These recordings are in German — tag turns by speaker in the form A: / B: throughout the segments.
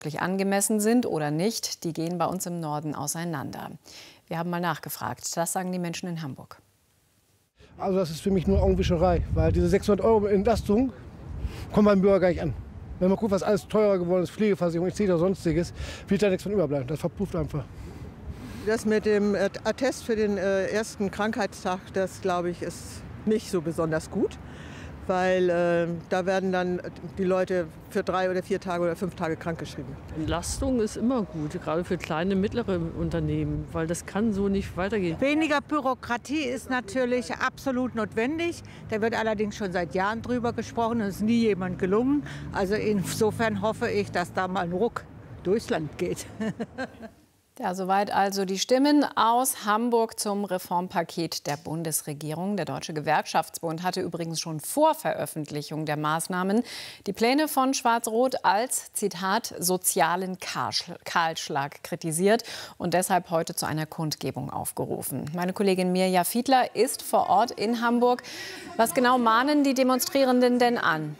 A: wirklich angemessen sind oder nicht, die gehen bei uns im Norden auseinander. Wir haben mal nachgefragt. Das sagen die Menschen in Hamburg.
B: Also das ist für mich nur Augenwischerei, weil diese 600 € Entlastung kommen beim Bürger gar nicht an. Wenn man guckt, was alles teurer geworden ist, Pflegeversicherung, etc. sonstiges, wird da nichts von überbleiben. Das verpufft einfach.
C: Das mit dem Attest für den ersten Krankheitstag, das glaube ich, ist nicht so besonders gut, weil da werden dann die Leute für 3 oder 4 Tage oder 5 Tage krankgeschrieben.
D: Entlastung ist immer gut, gerade für kleine, mittlere Unternehmen, weil das kann so nicht weitergehen.
E: Weniger Bürokratie ist natürlich absolut notwendig. Da wird allerdings schon seit Jahren drüber gesprochen und es ist nie jemand gelungen. Also insofern hoffe ich, dass da mal ein Ruck durchs Land geht.
A: Ja, soweit also die Stimmen aus Hamburg zum Reformpaket der Bundesregierung. Der Deutsche Gewerkschaftsbund hatte übrigens schon vor Veröffentlichung der Maßnahmen die Pläne von Schwarz-Rot als, Zitat, sozialen Kahlschlag kritisiert und deshalb heute zu einer Kundgebung aufgerufen. Meine Kollegin Mirja Fiedler ist vor Ort in Hamburg. Was genau mahnen die Demonstrierenden denn an?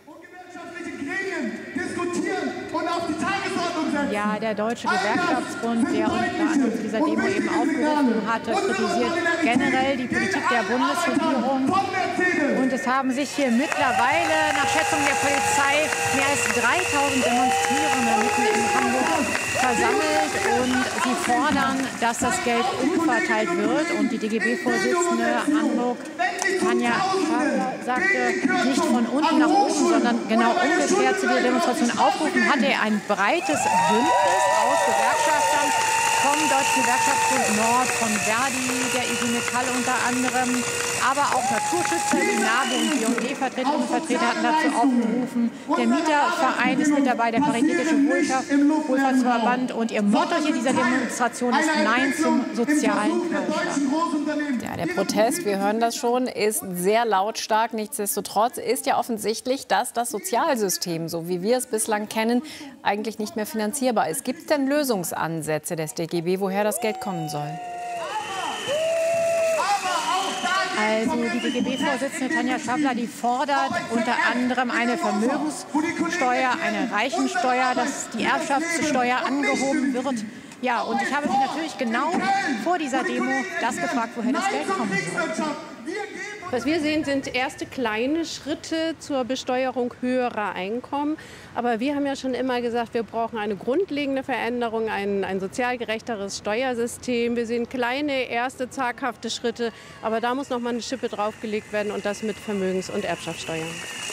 E: Ja, der Deutsche Gewerkschaftsbund, der uns zu dieser Demo eben aufgerufen hatte, kritisiert generell die Politik der Bundesregierung. Und es haben sich hier mittlerweile nach Schätzung der Polizei mehr als 3000 Demonstrierende mitten in Hamburg versammelt. Und sie fordern, dass das Geld umverteilt wird. Und die DGB-Vorsitzende Hamburg, Tanja Schaffler, sagte, nicht von unten nach oben, sondern genau umgekehrt zu dieser Demonstration aufrufen, hatte er ein breites Bündnis aus Gewerkschaftern vom Deutschen Gewerkschaftsbund Nord, von Verdi, der IG Metall unter anderem, aber auch Naturschützer wie NABU und BUND-Vertreterinnen und Vertreter hatten dazu aufgerufen. Der Mieterverein ist mit dabei, der Paritätische Wohlfahrtsverband. Und ihr Motto hier dieser Demonstration ist Nein zum sozialen Kahlschlag.
A: Ja, der Protest, wir hören das schon, ist sehr lautstark. Nichtsdestotrotz ist ja offensichtlich, dass das Sozialsystem, so wie wir es bislang kennen, eigentlich nicht mehr finanzierbar ist. Gibt es denn Lösungsansätze des DGB, woher das Geld kommen soll?
E: Also die DGB-Vorsitzende Tanja Schaffler, die fordert unter anderem eine Vermögenssteuer, eine Reichensteuer, dass die Erbschaftssteuer angehoben wird. Ja, und ich habe sie natürlich genau vor dieser Demo das gefragt, woher das Geld kommen soll.
F: Was wir sehen, sind erste kleine Schritte zur Besteuerung höherer Einkommen. Aber wir haben ja schon immer gesagt, wir brauchen eine grundlegende Veränderung, ein sozial gerechteres Steuersystem. Wir sehen kleine, erste, zaghafte Schritte. Aber da muss noch mal eine Schippe draufgelegt werden und das mit Vermögens- und Erbschaftssteuern.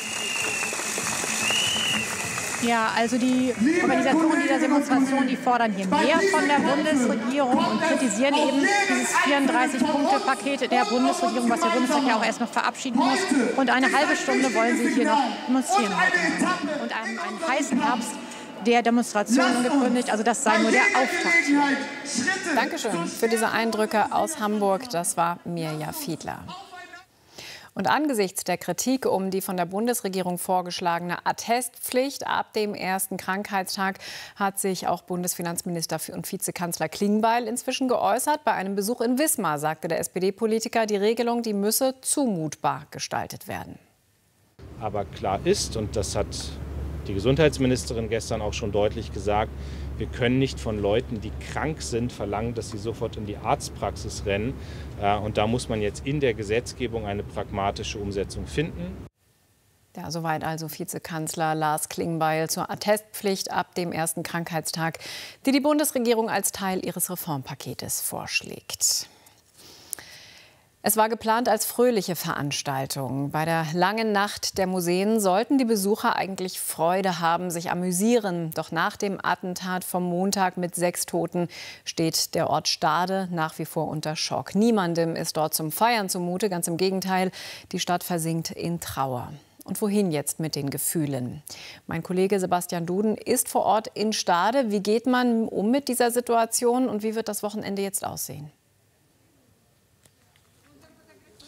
E: Ja, also die Organisatoren dieser Demonstration, die fordern hier mehr von der Bundesregierung und kritisieren eben dieses 34-Punkte-Paket der Bundesregierung, was der Bundestag ja auch erst noch verabschieden muss. Und eine halbe Stunde wollen sie hier noch demonstrieren heute. Und einen heißen Herbst der Demonstrationen gekündigt. Also das sei nur der Auftakt.
A: Dankeschön für diese Eindrücke aus Hamburg. Das war Mirja Fiedler. Und angesichts der Kritik um die von der Bundesregierung vorgeschlagene Attestpflicht ab dem ersten Krankheitstag hat sich auch Bundesfinanzminister und Vizekanzler Klingbeil inzwischen geäußert. Bei einem Besuch in Wismar sagte der SPD-Politiker, die Regelung, die müsse zumutbar gestaltet werden.
G: Aber klar ist, und das hat die Gesundheitsministerin gestern auch schon deutlich gesagt, wir können nicht von Leuten, die krank sind, verlangen, dass sie sofort in die Arztpraxis rennen. Und da muss man jetzt in der Gesetzgebung eine pragmatische Umsetzung finden.
A: Ja, soweit also Vizekanzler Lars Klingbeil zur Attestpflicht ab dem ersten Krankheitstag, die die Bundesregierung als Teil ihres Reformpaketes vorschlägt. Es war geplant als fröhliche Veranstaltung. Bei der langen Nacht der Museen sollten die Besucher eigentlich Freude haben, sich amüsieren. Doch nach dem Attentat vom Montag mit 6 Toten steht der Ort Stade nach wie vor unter Schock. Niemandem ist dort zum Feiern zumute, ganz im Gegenteil, die Stadt versinkt in Trauer. Und wohin jetzt mit den Gefühlen? Mein Kollege Sebastian Duden ist vor Ort in Stade. Wie geht man um mit dieser Situation und wie wird das Wochenende jetzt aussehen?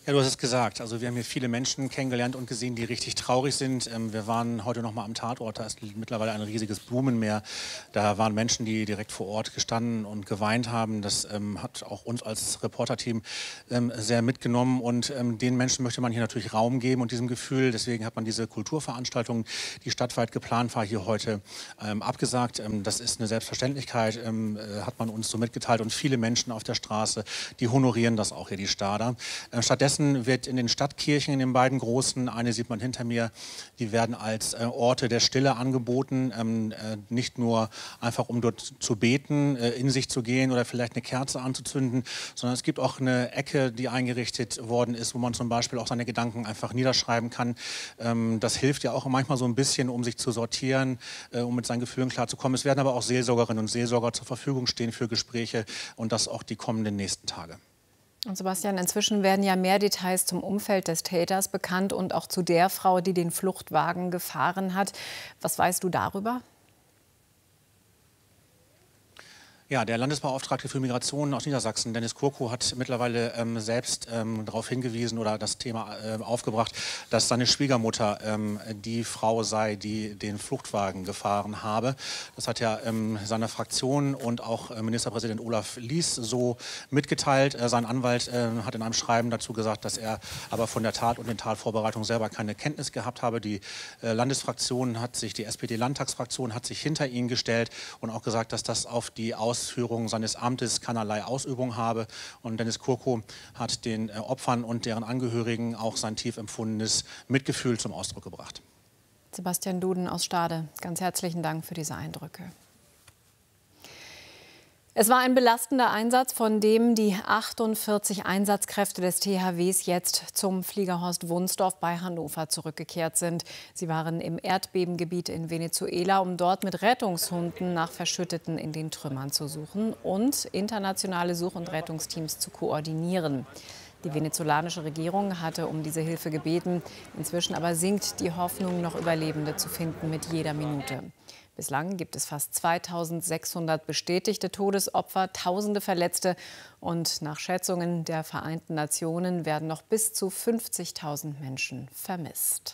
H: Ja, du hast es gesagt. Also wir haben hier viele Menschen kennengelernt und gesehen, die richtig traurig sind. Wir waren heute noch mal am Tatort. Da ist mittlerweile ein riesiges Blumenmeer. Da waren Menschen, die direkt vor Ort gestanden und geweint haben. Das hat auch uns als Reporterteam sehr mitgenommen. Und den Menschen möchte man hier natürlich Raum geben und diesem Gefühl. Deswegen hat man diese Kulturveranstaltung, die stadtweit geplant war, hier heute abgesagt. Das ist eine Selbstverständlichkeit, hat man uns so mitgeteilt. Und viele Menschen auf der Straße, die honorieren das auch hier, die Stader. Stattdessen wird in den Stadtkirchen, in den beiden großen, eine sieht man hinter mir, die werden als Orte der Stille angeboten. Nicht nur einfach, um dort zu beten, in sich zu gehen oder vielleicht eine Kerze anzuzünden, sondern es gibt auch eine Ecke, die eingerichtet worden ist, wo man zum Beispiel auch seine Gedanken einfach niederschreiben kann. Das hilft ja auch manchmal so ein bisschen, um sich zu sortieren, um mit seinen Gefühlen klarzukommen. Es werden aber auch Seelsorgerinnen und Seelsorger zur Verfügung stehen für Gespräche und das auch die kommenden nächsten Tage.
A: Und Sebastian, inzwischen werden ja mehr Details zum Umfeld des Täters bekannt und auch zu der Frau, die den Fluchtwagen gefahren hat. Was weißt du darüber?
H: Ja, der Landesbeauftragte für Migration aus Niedersachsen, Dennis Kurko, hat mittlerweile selbst darauf hingewiesen oder das Thema aufgebracht, dass seine Schwiegermutter die Frau sei, die den Fluchtwagen gefahren habe. Das hat ja seine Fraktion und auch Ministerpräsident Olaf Lies so mitgeteilt. Sein Anwalt hat in einem Schreiben dazu gesagt, dass er aber von der Tat und den Tatvorbereitungen selber keine Kenntnis gehabt habe. Die Landesfraktion hat sich, die SPD-Landtagsfraktion hat sich hinter ihn gestellt und auch gesagt, dass das auf die Ausführung seines Amtes keinerlei Ausübung habe. Und Dennis Kurko hat den Opfern und deren Angehörigen auch sein tief empfundenes Mitgefühl zum Ausdruck gebracht.
A: Sebastian Duden aus Stade, ganz herzlichen Dank für diese Eindrücke. Es war ein belastender Einsatz, von dem die 48 Einsatzkräfte des THWs jetzt zum Fliegerhorst Wunsdorf bei Hannover zurückgekehrt sind. Sie waren im Erdbebengebiet in Venezuela, um dort mit Rettungshunden nach Verschütteten in den Trümmern zu suchen und internationale Such- und Rettungsteams zu koordinieren. Die venezolanische Regierung hatte um diese Hilfe gebeten. Inzwischen aber sinkt die Hoffnung, noch Überlebende zu finden mit jeder Minute. Bislang gibt es fast 2600 bestätigte Todesopfer, Tausende Verletzte und nach Schätzungen der Vereinten Nationen werden noch bis zu 50.000 Menschen vermisst.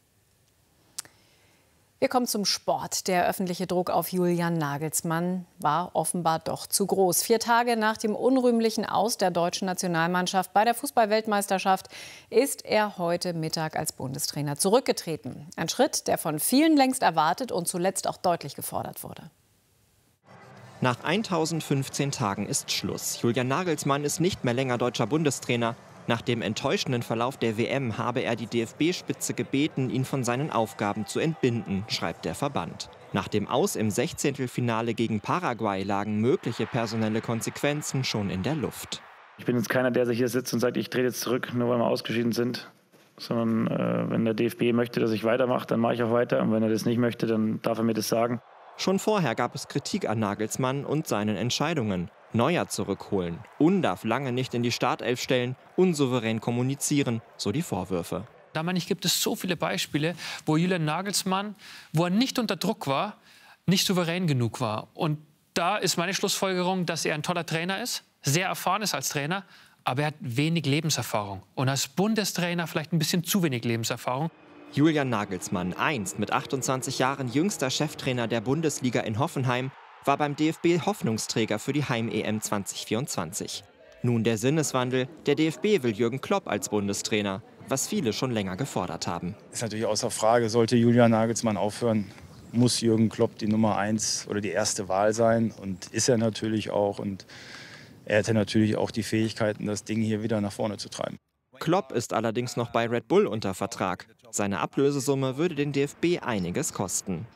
A: Wir kommen zum Sport. Der öffentliche Druck auf Julian Nagelsmann war offenbar doch zu groß. 4 Tage nach dem unrühmlichen Aus der deutschen Nationalmannschaft bei der Fußball-Weltmeisterschaft ist er heute Mittag als Bundestrainer zurückgetreten. Ein Schritt, der von vielen längst erwartet und zuletzt auch deutlich gefordert wurde.
I: Nach 1015 Tagen ist Schluss. Julian Nagelsmann ist nicht mehr länger deutscher Bundestrainer. Nach dem enttäuschenden Verlauf der WM habe er die DFB-Spitze gebeten, ihn von seinen Aufgaben zu entbinden, schreibt der Verband. Nach dem Aus im 16. gegen Paraguay lagen mögliche personelle Konsequenzen schon in der Luft.
J: Ich bin jetzt keiner, der sich hier sitzt und sagt, ich trete jetzt zurück, nur weil wir ausgeschieden sind. Sondern wenn der DFB möchte, dass ich weitermache, dann mache ich auch weiter. Und wenn er das nicht möchte, dann darf er mir das sagen.
I: Schon vorher gab es Kritik an Nagelsmann und seinen Entscheidungen. Neuer zurückholen, darf lange nicht in die Startelf stellen, unsouverän kommunizieren, so die Vorwürfe.
K: Da meine ich, gibt es so viele Beispiele, wo Julian Nagelsmann, wo er nicht unter Druck war, nicht souverän genug war. Und da ist meine Schlussfolgerung, dass er ein toller Trainer ist, sehr erfahren ist als Trainer, aber er hat wenig Lebenserfahrung. Und als Bundestrainer vielleicht ein bisschen zu wenig Lebenserfahrung.
I: Julian Nagelsmann, einst mit 28 Jahren jüngster Cheftrainer der Bundesliga in Hoffenheim, war beim DFB Hoffnungsträger für die Heim-EM 2024. Nun der Sinneswandel, der DFB will Jürgen Klopp als Bundestrainer, was viele schon länger gefordert haben.
L: Ist natürlich außer Frage, sollte Julian Nagelsmann aufhören, muss Jürgen Klopp die Nummer 1 oder die erste Wahl sein. Und ist er natürlich auch. Und er hätte natürlich auch die Fähigkeiten, das Ding hier wieder nach vorne zu treiben.
I: Klopp ist allerdings noch bei Red Bull unter Vertrag. Seine Ablösesumme würde den DFB einiges kosten.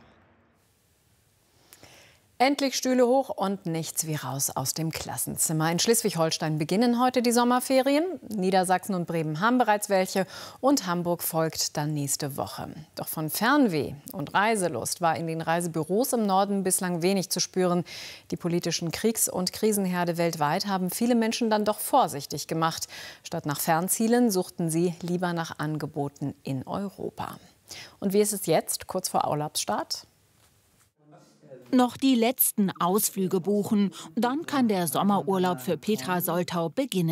A: Endlich Stühle hoch und nichts wie raus aus dem Klassenzimmer. In Schleswig-Holstein beginnen heute die Sommerferien. Niedersachsen und Bremen haben bereits welche und Hamburg folgt dann nächste Woche. Doch von Fernweh und Reiselust war in den Reisebüros im Norden bislang wenig zu spüren. Die politischen Kriegs- und Krisenherde weltweit haben viele Menschen dann doch vorsichtig gemacht. Statt nach Fernzielen suchten sie lieber nach Angeboten in Europa. Und wie ist es jetzt, kurz vor Urlaubsstart?
M: Noch die letzten Ausflüge buchen, dann kann der Sommerurlaub für Petra Soltau beginnen.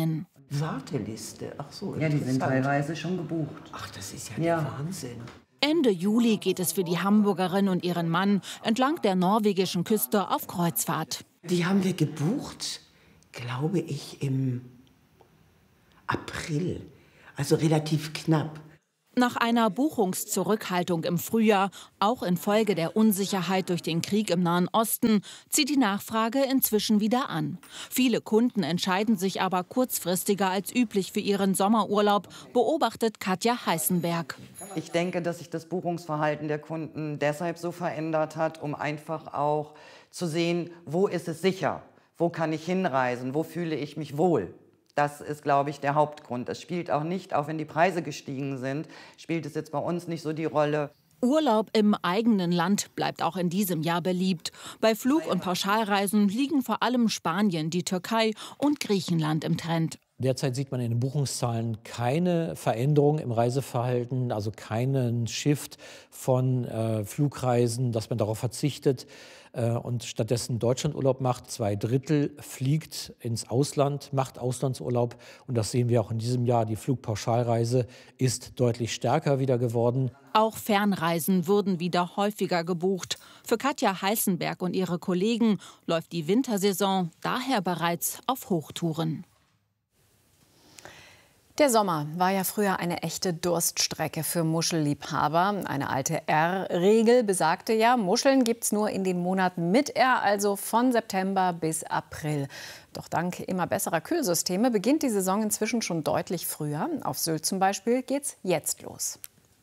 N: Warteliste, ach so.
O: Ja, die sind teilweise schon gebucht.
N: Ach, das ist ja der Wahnsinn.
M: Ende Juli geht es für die Hamburgerin und ihren Mann entlang der norwegischen Küste auf Kreuzfahrt.
N: Die haben wir gebucht, glaube ich, im April, also relativ knapp.
M: Nach einer Buchungszurückhaltung im Frühjahr, auch infolge der Unsicherheit durch den Krieg im Nahen Osten, zieht die Nachfrage inzwischen wieder an. Viele Kunden entscheiden sich aber kurzfristiger als üblich für ihren Sommerurlaub, beobachtet Katja Heißenberg.
O: Ich denke, dass sich das Buchungsverhalten der Kunden deshalb so verändert hat, um einfach auch zu sehen, wo ist es sicher, wo kann ich hinreisen, wo fühle ich mich wohl. Das ist, glaube ich, der Hauptgrund. Es spielt auch nicht, auch wenn die Preise gestiegen sind, spielt es jetzt bei uns nicht so die Rolle.
M: Urlaub im eigenen Land bleibt auch in diesem Jahr beliebt. Bei Flug- und Pauschalreisen liegen vor allem Spanien, die Türkei und Griechenland im Trend.
P: Derzeit sieht man in den Buchungszahlen keine Veränderung im Reiseverhalten, also keinen Shift von Flugreisen, dass man darauf verzichtet und stattdessen Deutschlandurlaub macht. 2/3 fliegt ins Ausland, macht Auslandsurlaub. Und das sehen wir auch in diesem Jahr. Die Flugpauschalreise ist deutlich stärker wieder geworden.
M: Auch Fernreisen wurden wieder häufiger gebucht. Für Katja Heißenberg und ihre Kollegen läuft die Wintersaison daher bereits auf Hochtouren.
A: Der Sommer war ja früher eine echte Durststrecke für Muschelliebhaber. Eine alte R-Regel besagte ja, Muscheln gibt's nur in den Monaten mit R, also von September bis April. Doch dank immer besserer Kühlsysteme beginnt die Saison inzwischen schon deutlich früher. Auf Sylt zum Beispiel geht's jetzt los.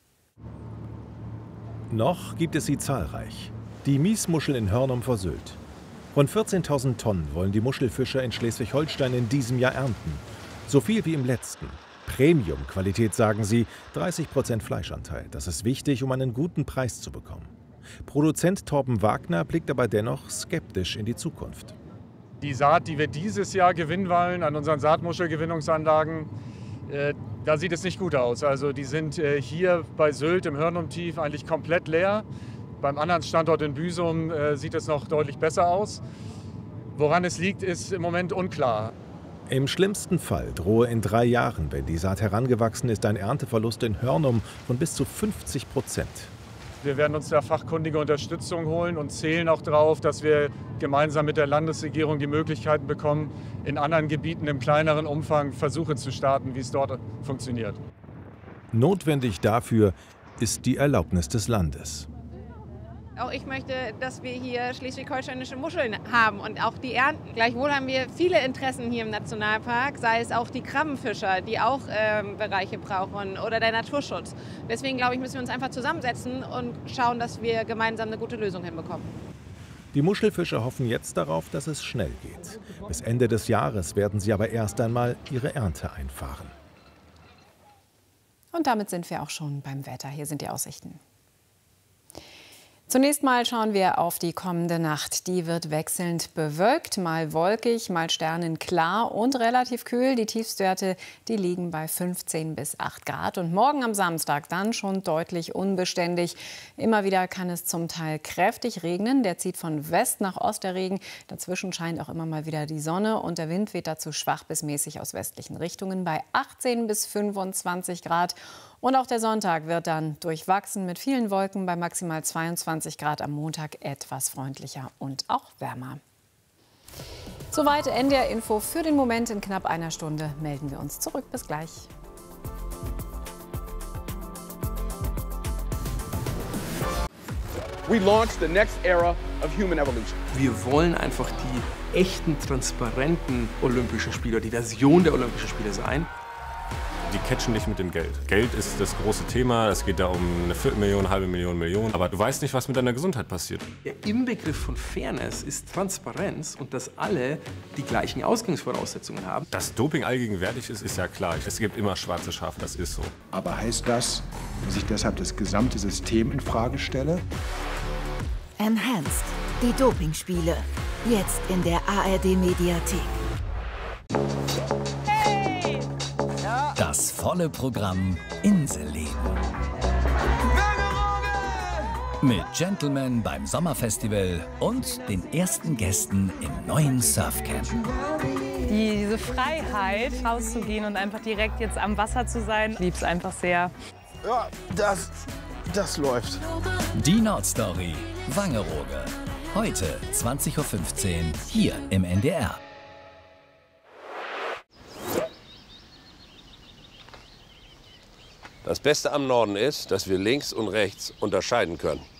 Q: Noch gibt es sie zahlreich. Die Miesmuschel in Hörnum vor Sylt. Rund 14.000 Tonnen wollen die Muschelfischer in Schleswig-Holstein in diesem Jahr ernten. So viel wie im letzten. Premium-Qualität, sagen sie, 30% Fleischanteil. Das ist wichtig, um einen guten Preis zu bekommen. Produzent Torben Wagner blickt aber dennoch skeptisch in die Zukunft.
R: Die Saat, die wir dieses Jahr gewinnen wollen an unseren Saatmuschelgewinnungsanlagen, da sieht es nicht gut aus. Also die sind hier bei Sylt im Hörnumtief eigentlich komplett leer. Beim anderen Standort in Büsum sieht es noch deutlich besser aus. Woran es liegt, ist im Moment unklar.
Q: Im schlimmsten Fall drohe in 3 Jahren, wenn die Saat herangewachsen ist, ein Ernteverlust in Hörnum von bis zu 50%.
R: Wir werden uns da fachkundige Unterstützung holen und zählen auch darauf, dass wir gemeinsam mit der Landesregierung die Möglichkeiten bekommen, in anderen Gebieten im kleineren Umfang Versuche zu starten, wie es dort funktioniert.
Q: Notwendig dafür ist die Erlaubnis des Landes.
S: Auch ich möchte, dass wir hier schleswig-holsteinische Muscheln haben und auch die ernten. Gleichwohl haben wir viele Interessen hier im Nationalpark, sei es auch die Krabbenfischer, die auch Bereiche brauchen, oder der Naturschutz. Deswegen, glaube ich, müssen wir uns einfach zusammensetzen und schauen, dass wir gemeinsam eine gute Lösung hinbekommen.
Q: Die Muschelfischer hoffen jetzt darauf, dass es schnell geht. Bis Ende des Jahres werden sie aber erst einmal ihre Ernte einfahren.
A: Und damit sind wir auch schon beim Wetter. Hier sind die Aussichten. Zunächst mal schauen wir auf die kommende Nacht. Die wird wechselnd bewölkt, mal wolkig, mal sternenklar und relativ kühl. Die Tiefstwerte, die liegen bei 15 bis 8 Grad. Und morgen am Samstag dann schon deutlich unbeständig. Immer wieder kann es zum Teil kräftig regnen. Der zieht von West nach Ost, der Regen. Dazwischen scheint auch immer mal wieder die Sonne. Und der Wind weht dazu schwach bis mäßig aus westlichen Richtungen bei 18 bis 25 Grad. Und auch der Sonntag wird dann durchwachsen mit vielen Wolken bei maximal 22 Grad, am Montag etwas freundlicher und auch wärmer. Soweit NDR Info für den Moment. In knapp einer Stunde melden wir uns zurück. Bis gleich.
T: We launched the next era of human evolution.
U: Wir wollen einfach die echten, transparenten Olympischen Spiele, die Version der Olympischen Spiele sein.
V: Die catchen nicht mit dem Geld. Geld ist das große Thema. Es geht da um eine Viertelmillion, halbe Million, Million. Aber du weißt nicht, was mit deiner Gesundheit passiert.
U: Der Inbegriff von Fairness ist Transparenz und dass alle die gleichen Ausgangsvoraussetzungen haben.
V: Dass Doping allgegenwärtig ist, ist ja klar. Es gibt immer schwarze Schafe, das ist so.
W: Aber heißt das, dass ich deshalb das gesamte System in Frage stelle?
M: Enhanced, die Dopingspiele. Jetzt in der ARD-Mediathek.
X: Das volle Programm Inselleben.
B: Mit Gentlemen beim Sommerfestival und den ersten Gästen im neuen Surfcamp.
C: Diese Freiheit, rauszugehen und einfach direkt jetzt am Wasser zu sein, ich liebe es einfach sehr.
D: Ja, das läuft.
B: Die Nordstory, Wangerooge. Heute 20:15 Uhr hier im NDR.
X: Das Beste am Norden ist, dass wir links und rechts unterscheiden können.